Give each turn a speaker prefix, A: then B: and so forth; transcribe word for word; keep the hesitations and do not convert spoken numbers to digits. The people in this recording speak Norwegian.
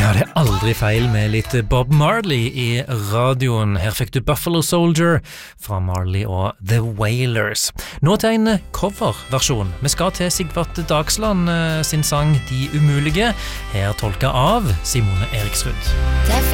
A: Ja, det er aldri feil med litt Bob Marley i radioen. Her fikk du Buffalo Soldier fra Marley og The Wailers. Nå til en coverversjon. Vi skal til Sigvart Dagsland sin sang De Umulige, her tolka av Simone Eriksrud.